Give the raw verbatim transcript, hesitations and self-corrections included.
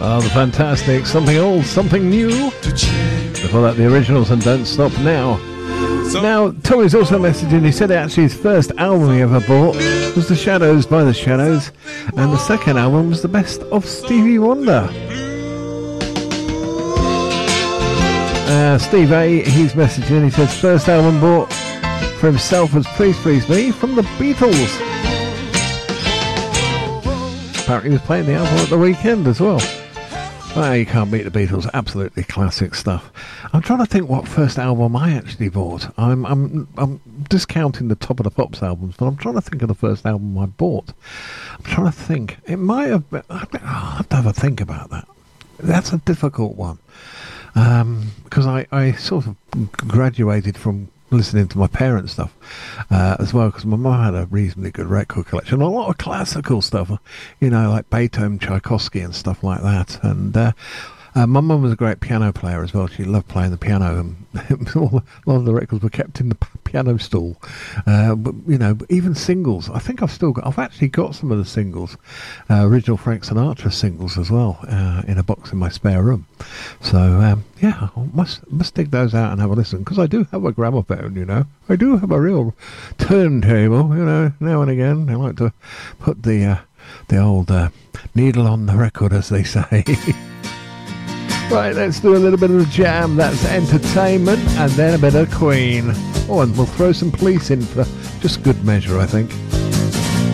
Oh, the fantastic Something Old, Something New. Before that, the originals and Don't Stop Now. Now, Tommy's also messaging, he said actually his first album he ever bought was The Shadows by The Shadows, and the second album was the best of Stevie Wonder. Uh, Steve A, he's messaging, he says first album bought for himself was Please Please Me from the Beatles. Apparently he was playing the album at the weekend as well. Oh, you can't beat the Beatles. Absolutely classic stuff. I'm trying to think what first album I actually bought. I'm I'm I'm discounting the Top of the Pops albums, but I'm trying to think of the first album I bought. I'm trying to think. It might have been, I'll have to have a think about that. That's a difficult one. Um, because I, I sort of graduated from listening to my parents' stuff uh, as well, because my mum had a reasonably good record collection, a lot of classical stuff, you know, like Beethoven, Tchaikovsky and stuff like that. And uh, uh, my mum was a great piano player as well. She loved playing the piano, and a lot of the records were kept in the piano stall. Uh, but you know, even singles, I think I've still got, I've actually got some of the singles, uh, original Frank Sinatra singles as well, uh, in a box in my spare room. So um, yeah, I must must dig those out and have a listen, because I do have a gramophone, you know. I do have a real turntable, you know. Now and again, I like to put the uh, the old uh, needle on the record, as they say. Right, let's do a little bit of the jam. That's Entertainment, and then a bit of Queen. Oh, and we'll throw some Police in for just good measure, I think.